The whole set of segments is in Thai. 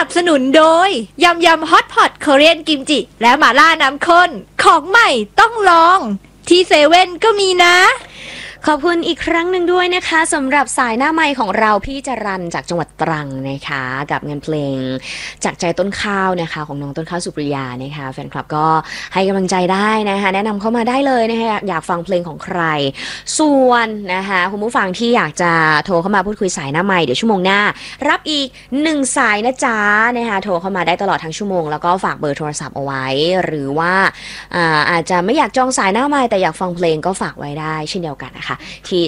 นับสนุนโดยยำยำฮอตพอตเกาหลีกิมจิและหม่าล่าน้ำข้นของใหม่ต้องลองที่เซเว่นก็มีนะขอบคุณอีกครั้งหนึ่งด้วยนะคะสำหรับสายหน้าไมค์ของเราพี่จรัญจากจังหวัดตรังนะคะกับงานเพลงจากใจต้นข้าวนะคะของน้องต้นข้าวสุปริยานะคะแฟนคลับก็ให้กำลังใจได้นะคะแนะนำเข้ามาได้เลยนะคะอยากฟังเพลงของใครส่วนนะคะคุณผู้ฟังที่อยากจะโทรเข้ามาพูดคุยสายหน้าไมค์เดี๋ยวชั่วโมงหน้ารับอีก1สายนะจ๊ะนะคะโทรเข้ามาได้ตลอดทั้งชั่วโมงแล้วก็ฝากเบอร์โทรศัพท์เอาไว้หรือว่าอาจจะไม่อยากจองสายหน้าไมค์แต่อยากฟังเพลงก็ฝากไว้ได้เช่นเดียวกันนะคะที่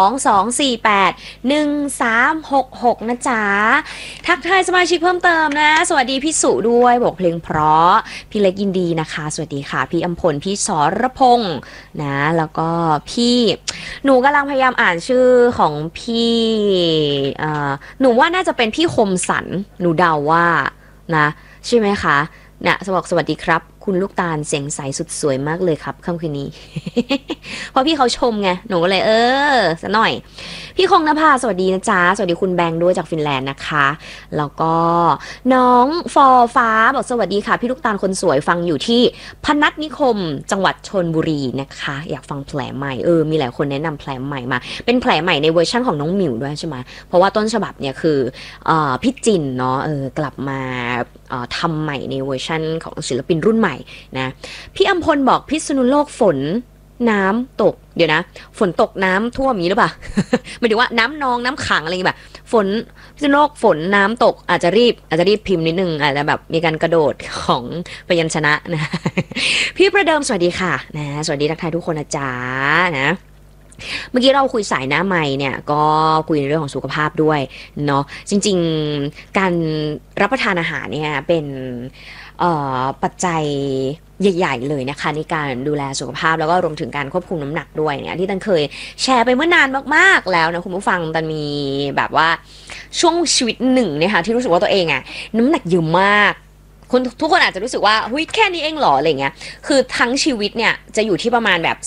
022481366นะจ๊ะทักทายสมาชิกเพิ่มเติมนะสวัสดีพี่สุด้วยบอกเพลงเพราะพี่เล็กยินดีนะคะสวัสดีค่ะพี่อำพลพี่สรพงษ์นะแล้วก็พี่หนูกำลังพยายามอ่านชื่อของพี่หนูว่าน่าจะเป็นพี่คมสันหนูเดาว่านะใช่ไหมคะเนี่ยสวัสดีครับคุณลูกตาลเสียงใสสุดสวยมากเลยครับค่ำคืนนี้ เพราะพี่เขาชมไงหนูก็เลยซะหน่อยพี่คงนภาสวัสดีนะจ๊ะสวัสดีคุณแบงค์ด้วยจากฟินแลนด์นะคะแล้วก็น้องฟอฟ้าบอกสวัสดีค่ะพี่ลูกตาลคนสวยฟังอยู่ที่พนัสนิคมจังหวัดชลบุรีนะคะอยากฟังแผลใหม่มีหลายคนแนะนำแผลใหม่มาเป็นแผลใหม่ในเวอร์ชั่นของน้องหมิวด้วยใช่ไหมเพราะว่าต้นฉบับเนี่ยคือพี่จินเนาะกลับมาทำใหม่ในเวอร์ชั่นของศิลปินรุ่นใหม่นะพี่อำพลบอกพิษณุโลกฝนน้ำตกเดี๋ยวนะฝนตกน้ำท่วมอย่างนี้หรือเปล่า หมายถึงว่าน้ำนองน้ำขังอะไรอย่างเงี้ยแบบฝนพิษณุโลกฝนน้ำตกอาจจะรีบพิมพ์นิดนึงอาจจะแบบมีการกระโดดของพยัญชนะนะ พี่ประเดิมสวัสดีค่ะนะสวัสดีทักทายทุกคนนะจ๊ะนะเมื่อกี้เราคุยสายหน้าไมค์เนี่ยก็คุยในเรื่องของสุขภาพด้วยเนาะจริงๆการรับประทานอาหารเนี่ยเป็นปัจจัยใหญ่ๆเลยนะคะในการดูแลสุขภาพแล้วก็รวมถึงการควบคุมน้ำหนักด้วยเนี่ยที่ตันเคยแชร์ไปเมื่อนานมากๆแล้วนะคุณผู้ฟังตันมีแบบว่าช่วงชีวิตหนึ่งนะคะที่รู้สึกว่าตัวเองอะน้ำหนักเยอะมากทุกคนอาจจะรู้สึกว่าเฮ้ยแค่นี้เองเหรออะไรเงี้ยคือทั้งชีวิตเนี่ยจะอยู่ที่ประมาณแบบ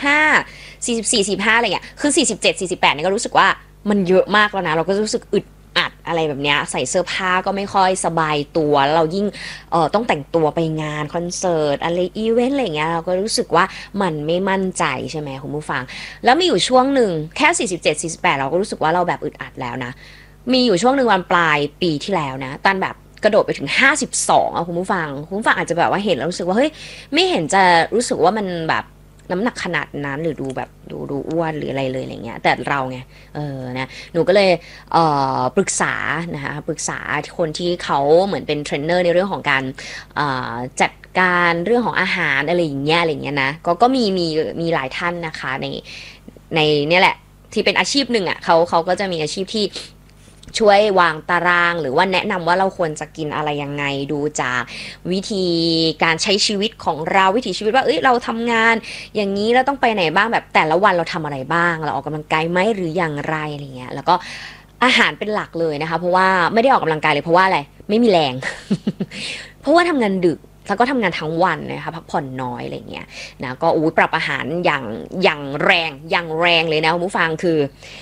45อะไรเงี้ยคือ47 48เนี่ยก็รู้สึกว่ามันเยอะมากแล้วนะเราก็รู้สึกอึดอัดอะไรแบบเนี้ยใส่เสื้อผ้าก็ไม่ค่อยสบายตัวเรายิ่งต้องแต่งตัวไปงานคอนเสิร์ตอะไรอีเวนต์อะไรเงี้ยเราก็รู้สึกว่ามันไม่มั่นใจใช่ไหมคุณผู้ฟังแล้วมีอยู่ช่วงหนึ่งแค่47 48เราก็รู้สึกว่าเราแบบอึดอัดแล้วนะมีอยู่ช่วงหนึ่งวันปลายปีที่แล้วนะตันแบบกระโดดไปถึง52อ่ะคุณผู้ฟังอาจจะแบบว่าเห็นแล้วรู้สึกว่าเฮ้ยไม่เห็นจะรู้สึกว่ามันแบบน้ำหนักขนาดนั้นหรือดูแบบดูอ้วนหรืออะไรเลยอะไรเงี้ยแต่เราไงนะหนูก็เลยปรึกษานะคะปรึกษาคนที่เขาเหมือนเป็นเทรนเนอร์ในเรื่องของการจัดการเรื่องของอาหารอะไรอย่างเงี้ยนะก็มีหลายท่านนะคะในเนี่ยแหละที่เป็นอาชีพหนึ่งอ่ะเขาก็จะมีอาชีพที่ช่วยวางตารางหรือว่าแนะนำว่าเราควรจะกินอะไรยังไงดูจากวิธีการใช้ชีวิตของเราวิถีชีวิตว่าเราทำงานอย่างนี้เราต้องไปไหนบ้างแบบแต่ละวันเราทำอะไรบ้างเราออกกำลังกายไหมหรืออย่างไรอะไรเงี้ยแล้วก็อาหารเป็นหลักเลยนะคะเพราะว่าไม่ได้ออกกำลังกายเลยเพราะว่าอะไรไม่มีแรง เพราะว่าทำงานดึกแล้วก็ทำงานทั้งวันนะคะพักผ่อนน้อยอะไรเงี้ยนะก็ปรับอาหารอย่างแรงเลยนะคุณผู้ฟังคือ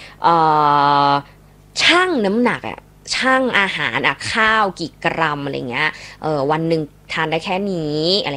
ชั่งน้ำหนักชั่งอาหารข้าวกี่กรัมอะไรเงี้ยวันหนึ่งทานได้แค่นี้อะไร